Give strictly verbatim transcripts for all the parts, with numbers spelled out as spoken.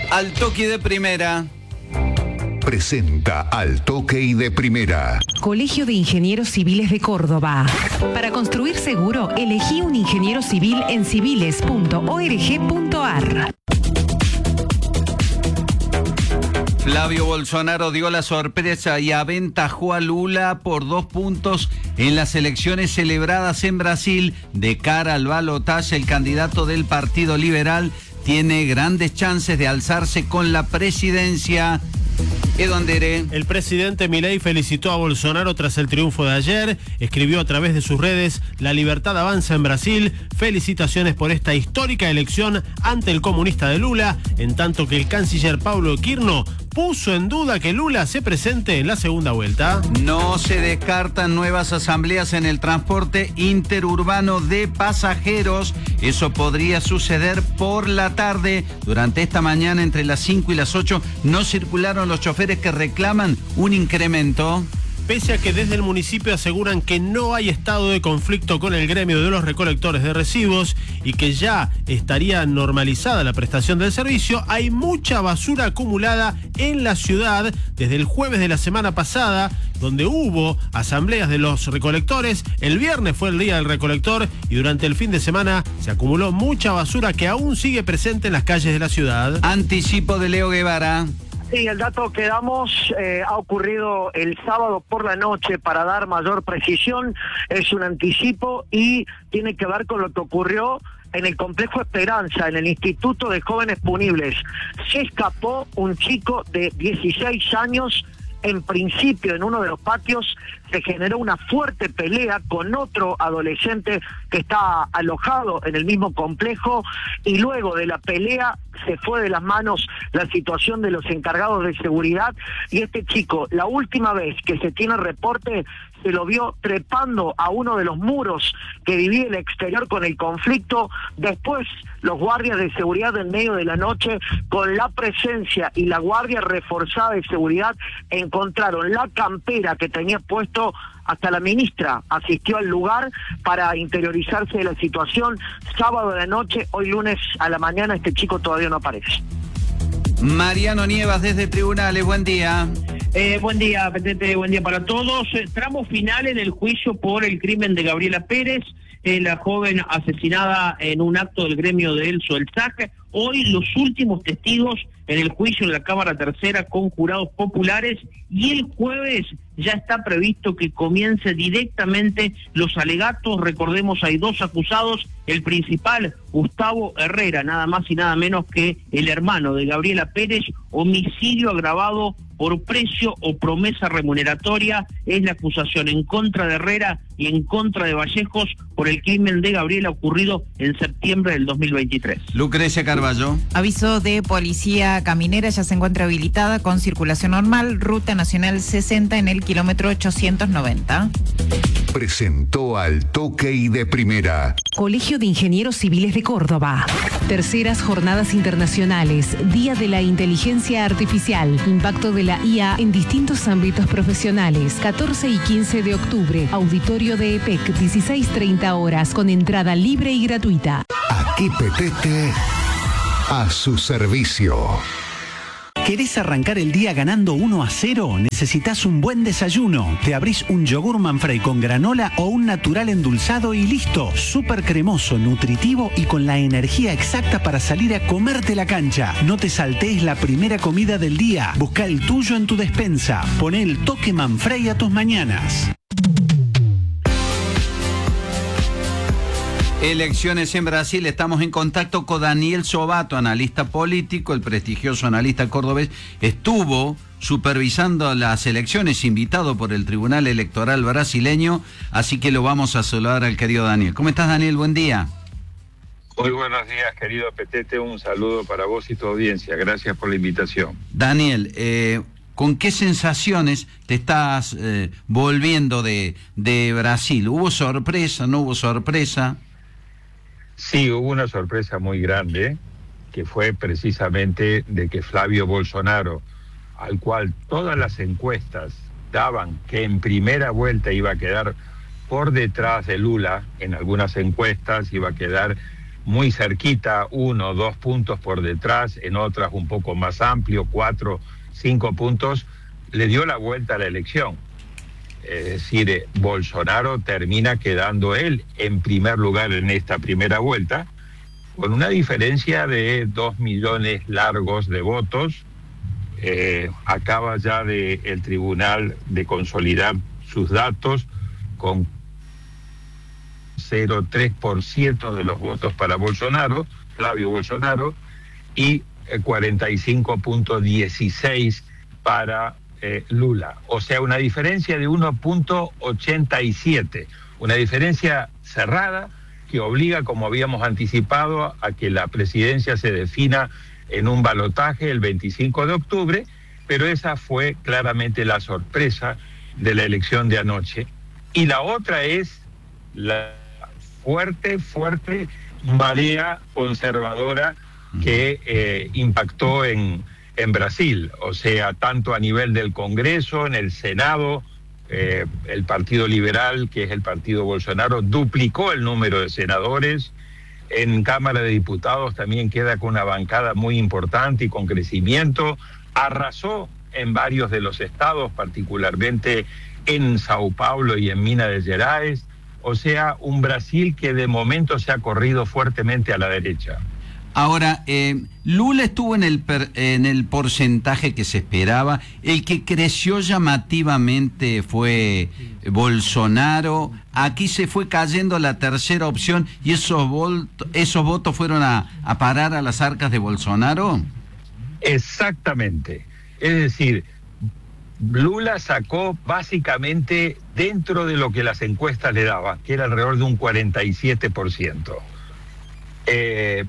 Al Toque de Primera. Presenta Al Toque y de Primera. Colegio de Ingenieros Civiles de Córdoba. Para construir seguro, elegí un ingeniero civil en civiles punto org punto ar. Flavio Bolsonaro dio la sorpresa y aventajó a Lula por dos puntos en las elecciones celebradas en Brasil. De cara al balotaje, el candidato del Partido Liberal tiene grandes chances de alzarse con la presidencia. Edu Andere. El presidente Milei felicitó a Bolsonaro tras el triunfo de ayer. Escribió a través de sus redes: la libertad avanza en Brasil. Felicitaciones por esta histórica elección ante el comunista de Lula, en tanto que el canciller Paulo Quirno puso en duda que Lula se presente en la segunda vuelta. No se descartan nuevas asambleas en el transporte interurbano de pasajeros. Eso podría suceder por la tarde. Durante esta mañana, entre las cinco y las ocho, no circularon los choferes que reclaman un incremento. Pese a que desde el municipio aseguran que no hay estado de conflicto con el gremio de los recolectores de residuos y que ya estaría normalizada la prestación del servicio, hay mucha basura acumulada en la ciudad desde el jueves de la semana pasada, donde hubo asambleas de los recolectores. El viernes fue el día del recolector y durante el fin de semana se acumuló mucha basura que aún sigue presente en las calles de la ciudad. Anticipo de Leo Guevara. Sí, el dato que damos eh, ha ocurrido el sábado por la noche. Para dar mayor precisión, es un anticipo y tiene que ver con lo que ocurrió en el Complejo Esperanza, en el Instituto de Jóvenes Punibles. Se escapó un chico de dieciséis años. En principio, en uno de los patios se generó una fuerte pelea con otro adolescente que está alojado en el mismo complejo, y luego de la pelea se fue de las manos la situación de los encargados de seguridad, y este chico, la última vez que se tiene reporte, se lo vio trepando a uno de los muros que divide el exterior con el conflicto. Después, los guardias de seguridad en medio de la noche, con la presencia y la guardia reforzada de seguridad, encontraron la campera que tenía puesto. Hasta la ministra asistió al lugar para interiorizarse de la situación. Sábado de la noche, hoy lunes a la mañana, este chico todavía no aparece. Mariano Nievas desde Tribunales, buen día. Eh, buen día, Petete, buen día para todos. Eh, tramo final en el juicio por el crimen de Gabriela Pérez, eh, la joven asesinada en un acto del gremio de Elso El S A C. Hoy los últimos testigos en el juicio en la Cámara Tercera con jurados populares, y el jueves ya está previsto que comience directamente los alegatos. Recordemos, hay dos acusados, el principal, Gustavo Herrera, nada más y nada menos que el hermano de Gabriela Pérez. Homicidio agravado por precio o promesa remuneratoria es la acusación en contra de Herrera y en contra de Vallejos por el crimen de Gabriela ocurrido en septiembre del dos mil veintitrés. Lucrecia Carballo. Aviso de policía caminera, ya se encuentra habilitada con circulación normal, ruta nacional sesenta en el kilómetro ochocientos noventa. Presentó Al Toque y de Primera. Colegio de Ingenieros Civiles de Córdoba. Terceras Jornadas Internacionales, Día de la Inteligencia Artificial, impacto de la I A en distintos ámbitos profesionales. catorce y quince de octubre, auditorio de E P E C, dieciséis treinta horas, con entrada libre y gratuita. Aquí Petete, a su servicio. ¿Querés arrancar el día ganando uno a cero? Necesitas un buen desayuno. Te abrís un yogur Manfrey con granola o un natural endulzado y listo. Súper cremoso, nutritivo y con la energía exacta para salir a comerte la cancha. No te saltees la primera comida del día. Busca el tuyo en tu despensa. Poné el toque Manfrey a tus mañanas. Elecciones en Brasil. Estamos en contacto con Daniel Sobato, analista político. El prestigioso analista cordobés estuvo supervisando las elecciones, invitado por el Tribunal Electoral brasileño, así que lo vamos a saludar al querido Daniel. ¿Cómo estás, Daniel? Buen día. Muy buenos días, querido Petete. Un saludo para vos y tu audiencia. Gracias por la invitación. Daniel, eh, ¿con qué sensaciones te estás eh, volviendo de, de Brasil? ¿Hubo sorpresa? ¿No hubo sorpresa? Sí, hubo una sorpresa muy grande, que fue precisamente de que Flavio Bolsonaro, al cual todas las encuestas daban que en primera vuelta iba a quedar por detrás de Lula, en algunas encuestas iba a quedar muy cerquita, uno, dos puntos por detrás, en otras un poco más amplio, cuatro, cinco puntos, le dio la vuelta a la elección. Es decir, eh, Bolsonaro termina quedando él en primer lugar en esta primera vuelta, con una diferencia de dos millones largos de votos. Eh, acaba ya de el tribunal de consolidar sus datos con cero coma tres por ciento de los votos para Bolsonaro, Flavio Bolsonaro, y eh, cuarenta y cinco punto dieciséis para eh, Lula. O sea, una diferencia de uno punto ochenta y siete, una diferencia cerrada que obliga, como habíamos anticipado, a que la presidencia se defina en un balotaje el veinticinco de octubre, pero esa fue claramente la sorpresa de la elección de anoche. Y la otra es la fuerte, fuerte marea conservadora que eh, impactó en, en Brasil, o sea, tanto a nivel del Congreso, en el Senado, eh, el Partido Liberal, que es el partido Bolsonaro, duplicó el número de senadores. En Cámara de Diputados también queda con una bancada muy importante y con crecimiento. Arrasó en varios de los estados, particularmente en Sao Paulo y en Minas Gerais. O sea, un Brasil que de momento se ha corrido fuertemente a la derecha. Ahora, eh, Lula estuvo en el, per, en el porcentaje que se esperaba. El que creció llamativamente fue Bolsonaro. Aquí se fue cayendo la tercera opción y esos, volt, esos votos fueron a, a parar a las arcas de Bolsonaro. Exactamente. Es decir, Lula sacó básicamente dentro de lo que las encuestas le daban, que era alrededor de un cuarenta y siete por ciento. Eh,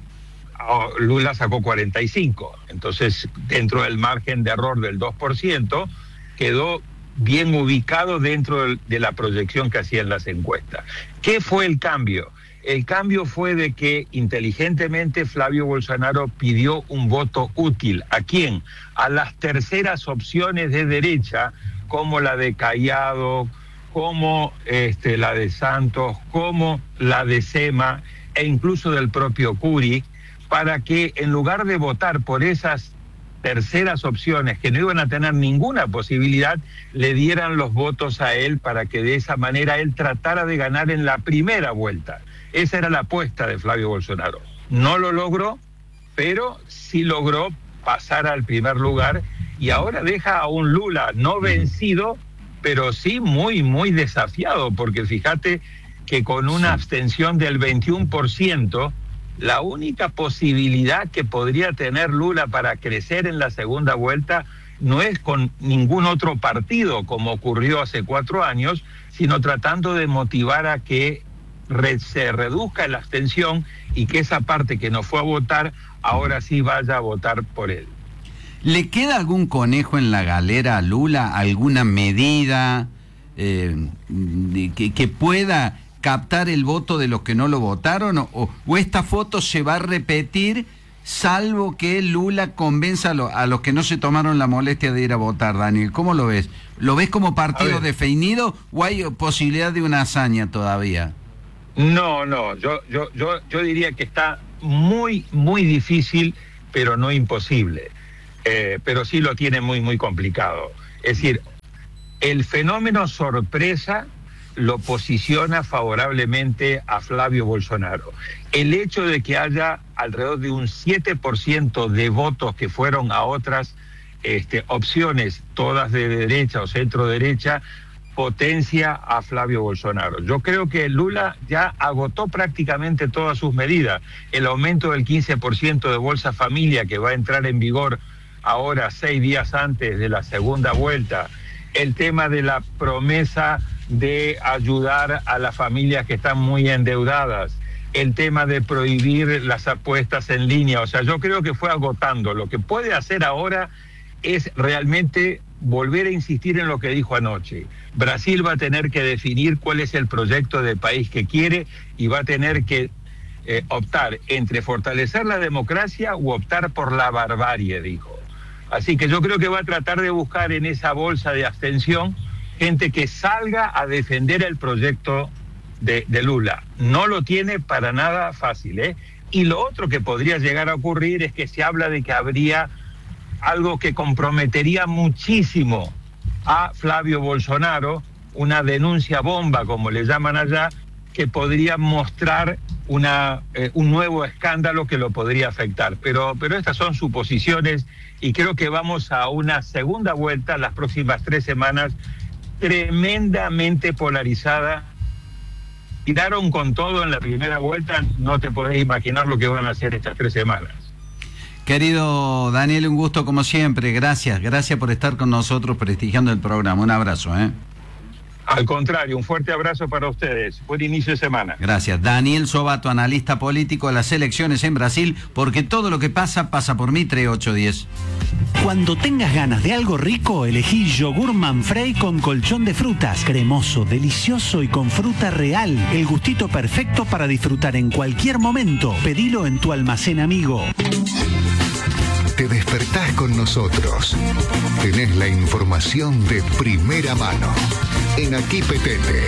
Lula sacó cuarenta y cinco, entonces dentro del margen de error del dos por ciento quedó bien ubicado dentro de la proyección que hacían las encuestas. ¿Qué fue el cambio? El cambio fue de que inteligentemente Flavio Bolsonaro pidió un voto útil. ¿A quién? A las terceras opciones de derecha, como la de Cayado, como este, la de Santos, como la de Sema e incluso del propio Curi, para que en lugar de votar por esas terceras opciones que no iban a tener ninguna posibilidad, le dieran los votos a él para que de esa manera él tratara de ganar en la primera vuelta. Esa era la apuesta de Flavio Bolsonaro. No lo logró, pero sí logró pasar al primer lugar y ahora deja a un Lula no vencido, pero sí muy, muy desafiado, porque fíjate que con una abstención del veintiuno por ciento, la única posibilidad que podría tener Lula para crecer en la segunda vuelta no es con ningún otro partido, como ocurrió hace cuatro años, sino tratando de motivar a que re, se reduzca la abstención y que esa parte que no fue a votar, ahora sí vaya a votar por él. ¿Le queda algún conejo en la galera a Lula? ¿Alguna medida eh, que, que pueda captar el voto de los que no lo votaron? ¿O, o esta foto se va a repetir salvo que Lula convenza a, lo, a los que no se tomaron la molestia de ir a votar? Daniel, ¿cómo lo ves? ¿Lo ves como partido definido o hay posibilidad de una hazaña todavía? No, no, yo, yo, yo, yo diría que está muy, muy difícil, pero no imposible. Eh, pero sí lo tiene muy, muy complicado. Es decir, el fenómeno sorpresa lo posiciona favorablemente a Flavio Bolsonaro. El hecho de que haya alrededor de un siete por ciento de votos que fueron a otras este, opciones, todas de derecha o centro derecha, potencia a Flavio Bolsonaro. Yo creo que Lula ya agotó prácticamente todas sus medidas. El aumento del quince por ciento de Bolsa Familia, que va a entrar en vigor ahora seis días antes de la segunda vuelta, el tema de la promesa de ayudar a las familias que están muy endeudadas, el tema de prohibir las apuestas en línea. O sea, yo creo que fue agotando. Lo que puede hacer ahora es realmente volver a insistir en lo que dijo anoche. Brasil va a tener que definir cuál es el proyecto de país que quiere y va a tener que eh, optar entre fortalecer la democracia u optar por la barbarie, dijo. Así que yo creo que va a tratar de buscar en esa bolsa de abstención gente que salga a defender el proyecto de, de Lula. No lo tiene para nada fácil, ¿eh? Y lo otro que podría llegar a ocurrir es que se habla de que habría algo que comprometería muchísimo a Flavio Bolsonaro, una denuncia bomba, como le llaman allá, que podría mostrar una, eh, un nuevo escándalo que lo podría afectar. Pero, pero estas son suposiciones y creo que vamos a una segunda vuelta las próximas tres semanas tremendamente polarizada. Tiraron con todo en la primera vuelta, no te podés imaginar lo que van a hacer estas tres semanas. Querido Daniel, un gusto como siempre, gracias, gracias por estar con nosotros prestigiando el programa, un abrazo, ¿eh? Al contrario, un fuerte abrazo para ustedes. Buen inicio de semana. Gracias. Daniel Sobato, analista político de las elecciones en Brasil, porque todo lo que pasa, pasa por Mitre ocho diez. Cuando tengas ganas de algo rico, elegí yogur Manfrey con colchón de frutas. Cremoso, delicioso y con fruta real. El gustito perfecto para disfrutar en cualquier momento. Pedilo en tu almacén amigo. Te despertás con nosotros. Tenés la información de primera mano. En Aquí Petete.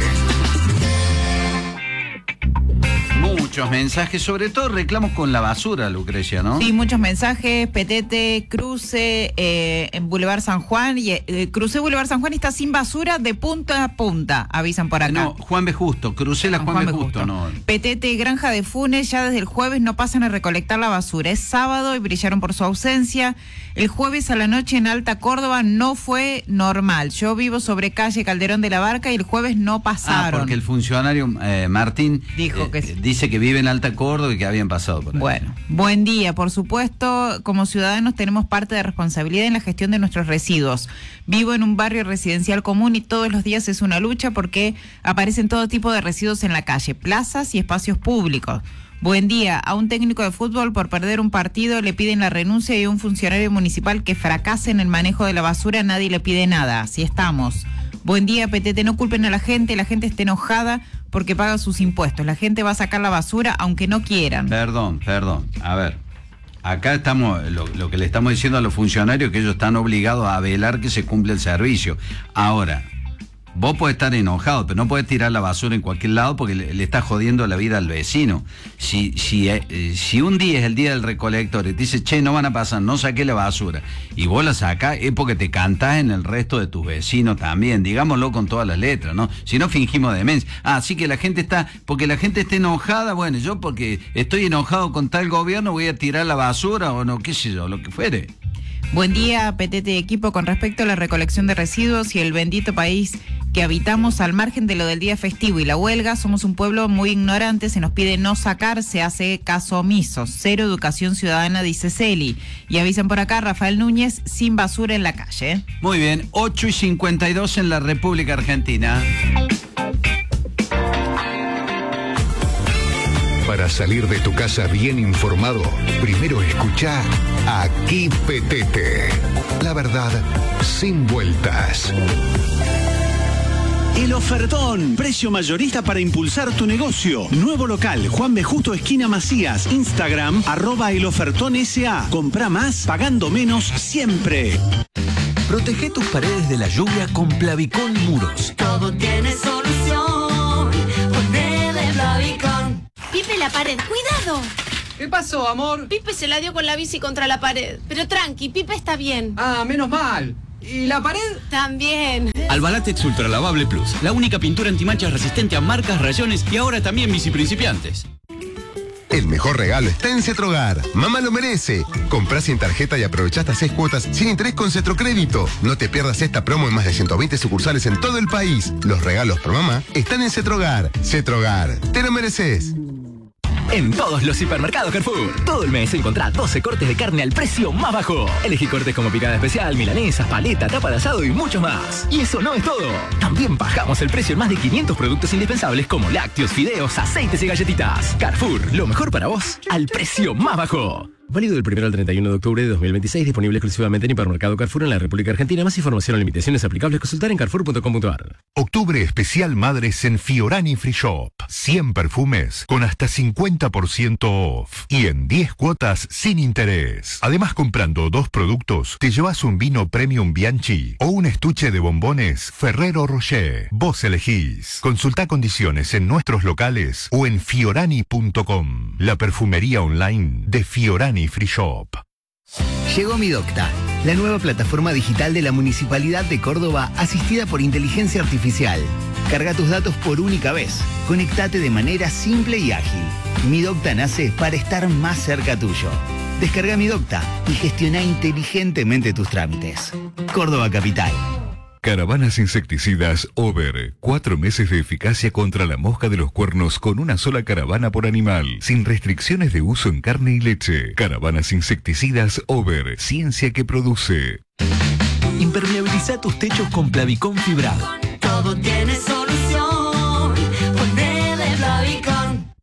Muchos mensajes, sobre todo reclamos con la basura, Lucrecia, ¿no? Sí, muchos mensajes. Petete, cruce eh, en Boulevard San Juan. Y, eh, crucé Boulevard San Juan y está sin basura de punta a punta, avisan por acá. No, Juan B. Justo, crucé la Juan, Juan B. Justo, no. Petete, Granja de Funes, ya desde el jueves no pasan a recolectar la basura. Es sábado y brillaron por su ausencia. El jueves a la noche en Alta Córdoba no fue normal. Yo vivo sobre calle Calderón de la Barca y el jueves no pasaron. Ah, porque el funcionario eh, Martín dijo eh, que sí. dice que vive en Alta Córdoba y que habían pasado por ahí. Bueno, buen día. Por supuesto, como ciudadanos tenemos parte de responsabilidad en la gestión de nuestros residuos. Vivo en un barrio residencial común y todos los días es una lucha porque aparecen todo tipo de residuos en la calle, plazas y espacios públicos. Buen día. A un técnico de fútbol por perder un partido le piden la renuncia y a un funcionario municipal que fracase en el manejo de la basura nadie le pide nada. Así estamos. Buen día, Petete. No culpen a la gente. La gente está enojada porque paga sus impuestos. La gente va a sacar la basura aunque no quieran. Perdón, perdón. A ver. Acá estamos, lo, lo que le estamos diciendo a los funcionarios, que ellos están obligados a velar que se cumple el servicio. Ahora, vos podés estar enojado, pero no podés tirar la basura en cualquier lado porque le, le estás jodiendo la vida al vecino. Si, si, eh, si un día es el día del recolector y te dice, che, no van a pasar, no saqué la basura, y vos la sacás, es porque te cantás en el resto de tus vecinos también, digámoslo con todas las letras, ¿no? Si no fingimos demencia. Ah, así que la gente está, porque la gente está enojada, bueno, yo porque estoy enojado con tal gobierno voy a tirar la basura o no, qué sé yo, lo que fuere. Buen día, Petete equipo. Con respecto a la recolección de residuos y el bendito país que habitamos al margen de lo del día festivo y la huelga, somos un pueblo muy ignorante, se nos pide no sacar, se hace caso omiso. Cero educación ciudadana, dice Celi. Y avisan por acá, Rafael Núñez, sin basura en la calle. Muy bien, ocho y cincuenta y dos en la República Argentina. Para salir de tu casa bien informado, primero escucha Aquí Petete. La verdad, sin vueltas. El ofertón, precio mayorista para impulsar tu negocio. Nuevo local, Juan B. Justo, esquina Macías. Instagram, arroba el ofertón S A. Comprá más, pagando menos, siempre. Protege tus paredes de la lluvia con Plavicón Muros. Todo tiene solución. Ponele Plavicón. Pipe, la pared, cuidado. ¿Qué pasó, amor? Pipe se la dio con la bici contra la pared. Pero tranqui, Pipe está bien. Ah, menos mal. ¿Y la pared? También. Albalatex Ultra Lavable Plus, la única pintura antimanchas resistente a marcas, rayones y ahora también bici principiantes. El mejor regalo está en Cetrogar. Mamá lo merece. Comprá sin tarjeta y aprovechá hasta seis cuotas sin interés con Cetrocrédito. No te pierdas esta promo en más de ciento veinte sucursales en todo el país. Los regalos por mamá están en Cetrogar. Cetrogar, te lo mereces. En todos los hipermercados Carrefour, todo el mes encontrá doce cortes de carne al precio más bajo. Elegí cortes como picada especial, milanesas, paleta, tapa de asado y muchos más. Y eso no es todo. También bajamos el precio en más de quinientos productos indispensables como lácteos, fideos, aceites y galletitas. Carrefour, lo mejor para vos al precio más bajo. Válido del primero al treinta y uno de octubre de dos mil veintiséis, disponible exclusivamente en Hipermercado Carrefour en la República Argentina. Más información o limitaciones aplicables, consultar en carrefour punto com punto a r. Octubre especial Madres en Fiorani Free Shop. cien perfumes con hasta cincuenta por ciento off. Y en diez cuotas sin interés. Además, comprando dos productos, te llevas un vino Premium Bianchi o un estuche de bombones Ferrero Rocher. Vos elegís. Consulta condiciones en nuestros locales o en fiorani punto com. La perfumería online de Fiorani Free Shop. Llegó Mi Docta, la nueva plataforma digital de la Municipalidad de Córdoba asistida por inteligencia artificial. Carga tus datos por única vez. Conectate de manera simple y ágil. Mi Docta nace para estar más cerca tuyo. Descarga Mi Docta y gestiona inteligentemente tus trámites. Córdoba Capital. Caravanas insecticidas Over. Cuatro meses de eficacia contra la mosca de los cuernos con una sola caravana por animal. Sin restricciones de uso en carne y leche. Caravanas insecticidas Over. Ciencia que produce. Impermeabiliza tus techos con Plavicón fibrado. Todo tiene solución. Ponele Plavicón.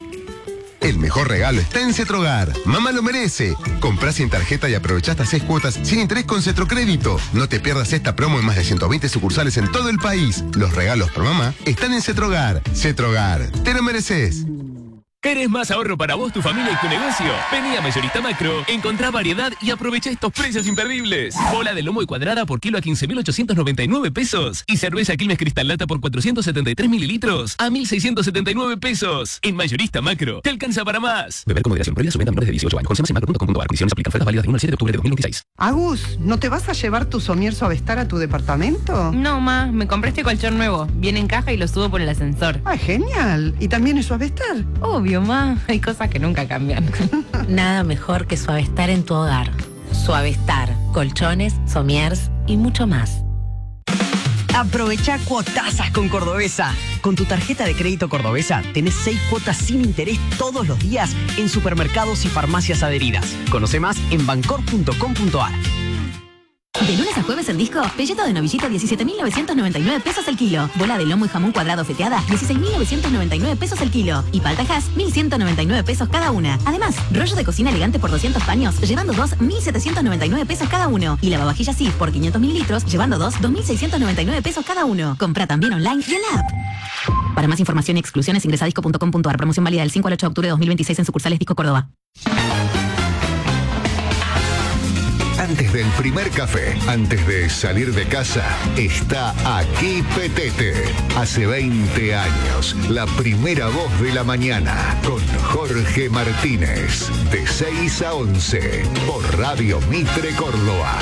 El mejor regalo está en Cetrogar. Mamá lo merece. Comprá sin tarjeta y aprovechá hasta seis cuotas sin interés con Cetrocrédito. No te pierdas esta promo en más de ciento veinte sucursales en todo el país. Los regalos por mamá están en Cetrogar. Cetrogar, te lo mereces. ¿Querés más ahorro para vos, tu familia y tu negocio? Vení a Mayorista Macro, encontrá variedad y aprovecha estos precios imperdibles. Bola de lomo y cuadrada por kilo a quince mil ochocientos noventa y nueve pesos. Y cerveza Quilmes Cristal Lata por cuatrocientos setenta y tres mililitros a mil seiscientos setenta y nueve pesos. En Mayorista Macro, te alcanza para más. Beber con moderación, prohibida su venta a menores de dieciocho años. Consume en macro punto com punto a r. Condiciones aplican. Ofertas válidas del uno al siete de octubre de dos mil veintiséis. Agus, ¿no te vas a llevar tu somier Suavestar a tu departamento? No, ma, me compré este colchón nuevo. Viene en caja y lo subo por el ascensor. Ah, genial. ¿Y también es Suavestar? Obvio, ma. Hay cosas que nunca cambian. Nada mejor que Suavestar en tu hogar. Suavestar, colchones, somiers y mucho más. Aprovecha cuotazas con Cordobesa. Con tu tarjeta de crédito Cordobesa tenés seis cuotas sin interés todos los días en supermercados y farmacias adheridas. Conoce más en bancor punto com punto a r. De lunes a jueves en Disco, pelleto de novillito diecisiete mil novecientos noventa y nueve pesos el kilo. Bola de lomo y jamón cuadrado feteada dieciséis mil novecientos noventa y nueve pesos el kilo. Y palta Hass mil ciento noventa y nueve pesos cada una. Además, rollo de cocina elegante por doscientos paños, llevando dos mil setecientos noventa y nueve pesos cada uno. Y lavavajillas Sif por quinientos mililitros, llevando dos dos mil seiscientos noventa y nueve pesos cada uno. Compra también online y en la app. Para más información y exclusiones ingresa a disco punto com punto a r. Promoción válida del cinco al ocho de octubre de dos mil veintiséis en sucursales Disco Córdoba. Antes del primer café, antes de salir de casa, está aquí Petete. Hace veinte años, la primera voz de la mañana, con Jorge Martínez, de seis a once, por Radio Mitre Córdoba.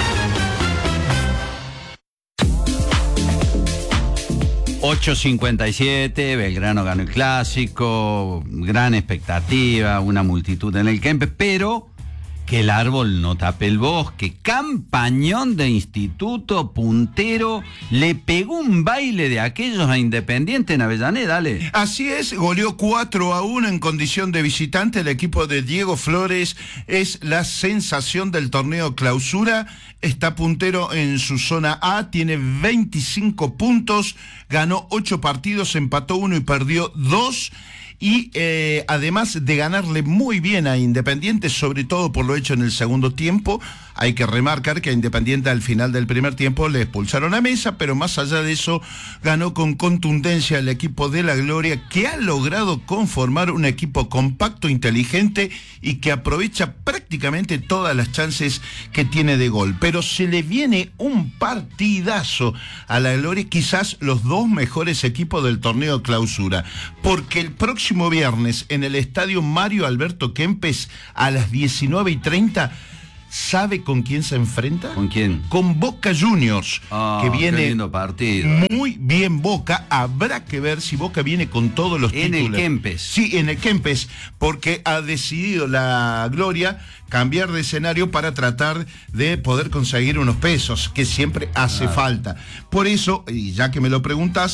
ocho cincuenta y siete, Belgrano ganó el clásico, gran expectativa, una multitud en el Kempes, pero que el árbol no tape el bosque. Campañón de Instituto, puntero, le pegó un baile de aquellos a Independiente en Avellaneda, dale. Así es, goleó cuatro a uno en condición de visitante. El equipo de Diego Flores es la sensación del torneo Clausura. Está puntero en su zona A, tiene veinticinco puntos, ganó ocho partidos, empató uno y perdió dos. Y eh, además de ganarle muy bien a Independiente, sobre todo por lo hecho en el segundo tiempo, hay que remarcar que a Independiente al final del primer tiempo le expulsaron a Mesa, pero más allá de eso ganó con contundencia el equipo de la Gloria, que ha logrado conformar un equipo compacto, inteligente y que aprovecha prácticamente todas las chances que tiene de gol. Pero se le viene un partidazo a la Gloria, quizás los dos mejores equipos del torneo Clausura, porque el próximo viernes en el estadio Mario Alberto Kempes a las diecinueve y treinta, ¿sabe con quién se enfrenta? ¿Con quién? Con Boca Juniors, oh, que viene qué lindo partido. Muy bien Boca. Habrá que ver si Boca viene con todos los en títulos. En el Kempes. Sí, en el Kempes, porque ha decidido la Gloria cambiar de escenario para tratar de poder conseguir unos pesos, que siempre hace ah. falta. Por eso, y ya que me lo preguntas,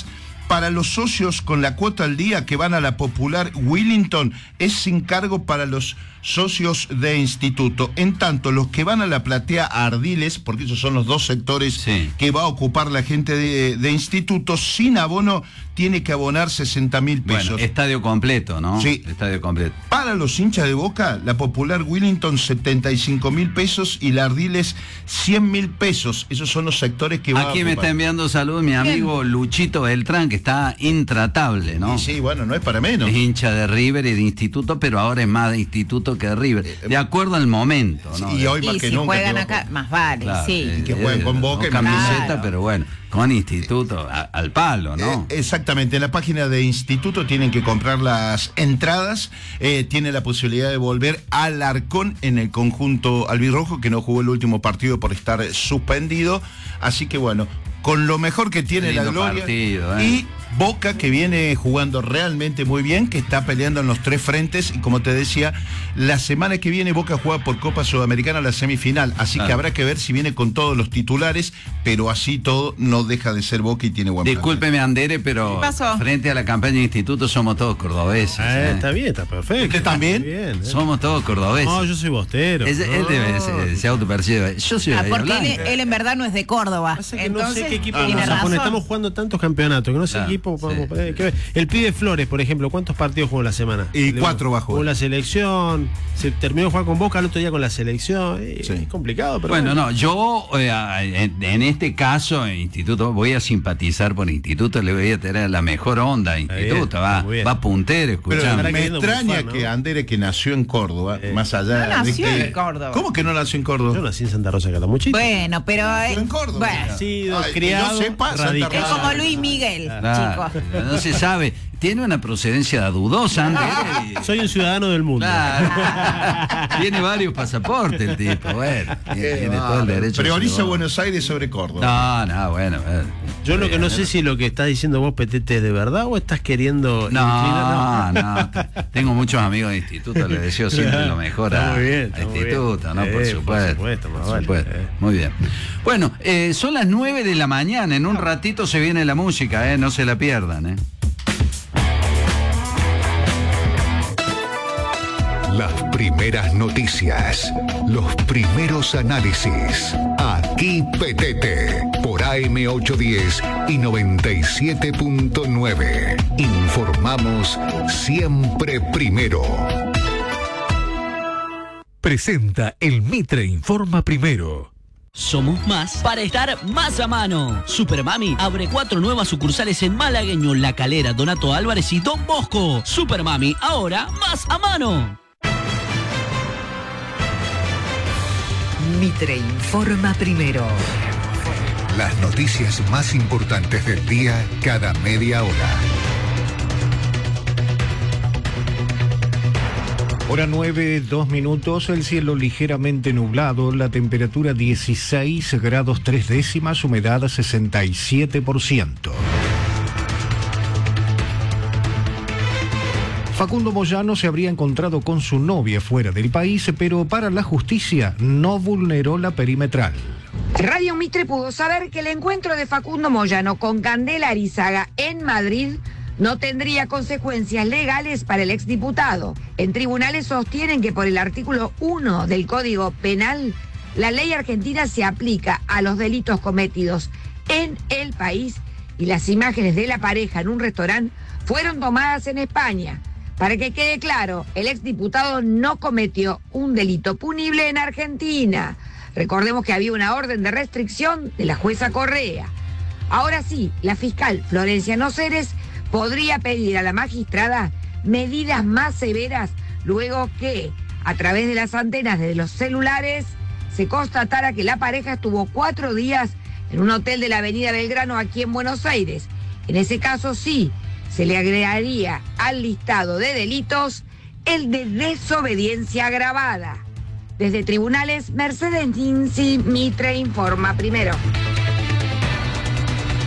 Para los socios con la cuota al día que van a la Popular Willington, es sin cargo para los socios de instituto. En tanto, los que van a la platea Ardiles, porque esos son los dos sectores sí. que va a ocupar la gente de, de instituto, sin abono, tiene que abonar sesenta mil pesos. Bueno, estadio completo, ¿no? Sí. Estadio completo. Para los hinchas de Boca, la Popular Willington, setenta y cinco mil pesos y la Ardiles, cien mil pesos. Esos son los sectores que va a ocupar. Aquí me está enviando salud mi amigo Bien. Luchito Beltrán, que está intratable, ¿no? Sí, sí, bueno, no es para menos. Es hincha de River y de instituto, pero ahora es más de instituto que de River. De acuerdo al momento, ¿no? Sí, y hoy más y que si nunca. juegan acá, más vale, claro, sí. Eh, que jueguen con Boca no y camiseta, claro. pero bueno, con instituto, a, al palo, ¿no? Eh, exactamente, en la página de instituto tienen que comprar las entradas, eh, tiene la posibilidad de volver al Arcón en el conjunto albirrojo, que no jugó el último partido por estar suspendido, así que bueno, con lo mejor que tiene Lindo la gloria partido, ¿eh? y Boca, que viene jugando realmente muy bien, que está peleando en los tres frentes, y como te decía, la semana que viene Boca juega por Copa Sudamericana la semifinal, así claro. que habrá que ver si viene con todos los titulares, pero así todo no deja de ser Boca y tiene buen Discúlpeme, Andere, pero frente a la campaña de instituto somos todos cordobeses. Ah, ¿eh? Está bien, está perfecto. ¿Usted también? Bien, ¿eh? Somos todos cordobeses. No, yo soy bostero. Es, no. Él debe, se, se autopercibe. Yo soy ah, de porque él, Blanca. él en verdad no es de Córdoba. Pasa que Entonces, no sé qué equipo tiene vamos a razón. poner. Estamos jugando tantos campeonatos que no sé Claro, qué equipo vamos sí. a poner. Que ver. El pibe Flores, por ejemplo, ¿cuántos partidos jugó en la semana? Y Le cuatro va a jugar. Jugó la selección, se terminó de jugar con Boca el otro día con la selección. Sí. Es complicado, pero bueno, bueno. no, yo eh, en, en este caso, instituto, voy a simpatizar por instituto, le voy a tener la mejor onda a instituto, va, va puntero, escuchando. Pero me extraña fan, ¿no? que Andere, que nació en Córdoba, eh. más allá no nació de que, en Córdoba. ¿Cómo que no nació en Córdoba? Yo nací en Santa Rosa de Catamuchito. Bueno, pero nació en Córdoba. Bueno. Nacido, Ay, criado, que yo sepa, radicado. Es como Luis Miguel, claro, chicos. No se sabe. Tiene una procedencia dudosa, Andere. Soy un ciudadano del mundo. Claro. Tiene varios pasaportes el tipo, bueno. Tiene, tiene todo el derecho. Prioriza Buenos Aires sobre Córdoba. No, no, bueno. bueno. Yo lo que no sé si lo que estás diciendo vos, Petete, es de verdad o estás queriendo... No, no, no. Tengo muchos amigos de instituto, les deseo siempre lo mejor a, muy bien, a instituto, ¿no? Eh, por supuesto. Por supuesto, por vale, supuesto. Eh. Muy bien. Bueno, eh, son las nueve de la mañana, en un ratito se viene la música, ¿eh? No se la pierdan, ¿eh? Las primeras noticias, los primeros análisis. Aquí Petete, por A M ochocientos diez y noventa y siete punto nueve. Informamos siempre primero. Presenta el Mitre Informa Primero. Somos más para estar más a mano. Supermami abre cuatro nuevas sucursales en Malagueño, La Calera, Donato Álvarez y Don Bosco. Supermami, ahora más a mano. Mitre Informa Primero. Las noticias más importantes del día cada media hora. Hora nueve, dos minutos, el cielo ligeramente nublado, la temperatura dieciséis grados tres décimas, humedad sesenta y siete por ciento. Facundo Moyano se habría encontrado con su novia fuera del país, pero para la justicia no vulneró la perimetral. Radio Mitre pudo saber que el encuentro de Facundo Moyano con Candela Arizaga en Madrid no tendría consecuencias legales para el exdiputado. En tribunales sostienen que por el artículo uno del Código Penal, la ley argentina se aplica a los delitos cometidos en el país y las imágenes de la pareja en un restaurante fueron tomadas en España. Para que quede claro, el exdiputado no cometió un delito punible en Argentina. Recordemos que había una orden de restricción de la jueza Correa. Ahora sí, la fiscal Florencia Noceres podría pedir a la magistrada medidas más severas luego que, a través de las antenas de los celulares, se constatara que la pareja estuvo cuatro días en un hotel de la avenida Belgrano aquí en Buenos Aires. En ese caso sí, se le agregaría al listado de delitos el de desobediencia agravada. Desde tribunales, Mercedes Ninzi, Mitre Informa Primero.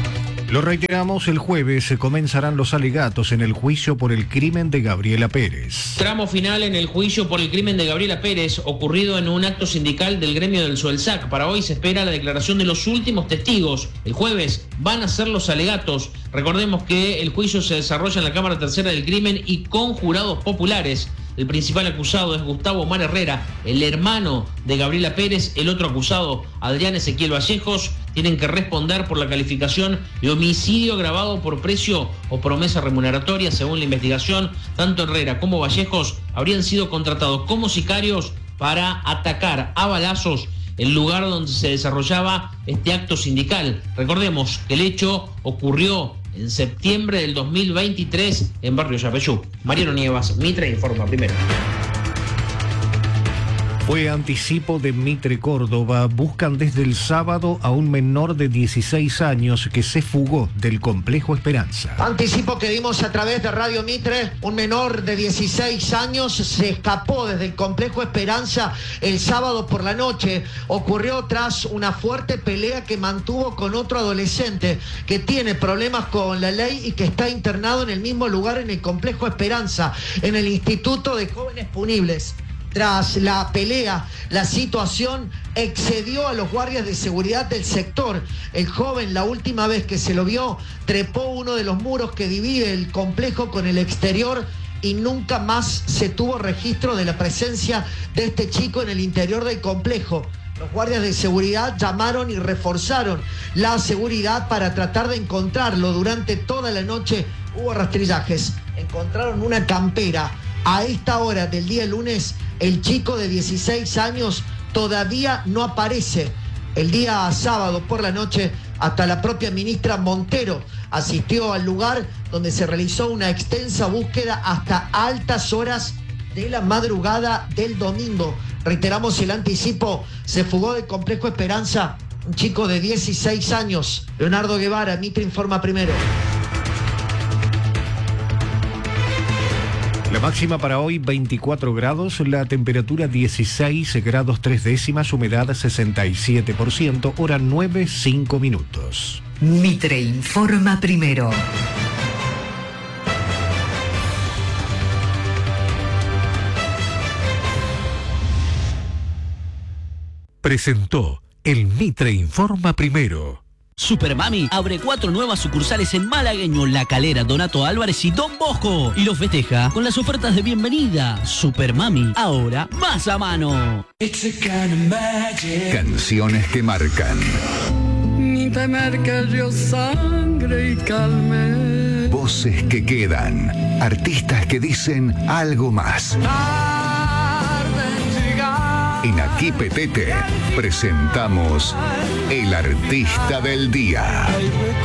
Lo reiteramos, el jueves comenzarán los alegatos en el juicio por el crimen de Gabriela Pérez. Tramo final en el juicio por el crimen de Gabriela Pérez, ocurrido en un acto sindical del gremio del Suelsac. Para hoy se espera la declaración de los últimos testigos. El jueves van a ser los alegatos. Recordemos que el juicio se desarrolla en la Cámara Tercera del Crimen y con jurados populares. El principal acusado es Gustavo Omar Herrera, el hermano de Gabriela Pérez. El otro acusado, Adrián Ezequiel Vallejos, tienen que responder por la calificación de homicidio agravado por precio o promesa remuneratoria. Según la investigación, tanto Herrera como Vallejos habrían sido contratados como sicarios para atacar a balazos el lugar donde se desarrollaba este acto sindical. Recordemos que el hecho ocurrió en septiembre del dos mil veintitrés en Barrio Yapeyú. Mariano Nievas, Mitre informa primero. Fue anticipo de Mitre Córdoba. Buscan desde el sábado a un menor de dieciséis años que se fugó del complejo Esperanza. Anticipo que dimos a través de Radio Mitre. Un menor de dieciséis años se escapó desde el complejo Esperanza el sábado por la noche. Ocurrió tras una fuerte pelea que mantuvo con otro adolescente que tiene problemas con la ley y que está internado en el mismo lugar en el complejo Esperanza, en el Instituto de Jóvenes Punibles. Tras la pelea, la situación excedió a los guardias de seguridad del sector. El joven, la última vez que se lo vio, trepó uno de los muros que divide el complejo con el exterior y nunca más se tuvo registro de la presencia de este chico en el interior del complejo. Los guardias de seguridad llamaron y reforzaron la seguridad para tratar de encontrarlo. Durante toda la noche hubo rastrillajes. Encontraron una campera. A esta hora del día lunes, el chico de dieciséis años todavía no aparece. El día sábado por la noche, hasta la propia ministra Montero asistió al lugar donde se realizó una extensa búsqueda hasta altas horas de la madrugada del domingo. Reiteramos el anticipo, se fugó del complejo Esperanza un chico de dieciséis años. Leonardo Guevara, Mitre informa primero. La máxima para hoy veinticuatro grados, la temperatura dieciséis grados tres décimas, humedad sesenta y siete por ciento, hora nueve, cinco minutos. Mitre informa primero. Presentó el Mitre informa primero. Supermami abre cuatro nuevas sucursales en Malagueño, La Calera, Donato Álvarez y Don Bosco. Y los festeja con las ofertas de bienvenida. Supermami, ahora más a mano. Canciones que marcan. Te marca yo sangre y calme. Voces que quedan. Artistas que dicen algo más. En Aquí Petete presentamos El Artista del Día.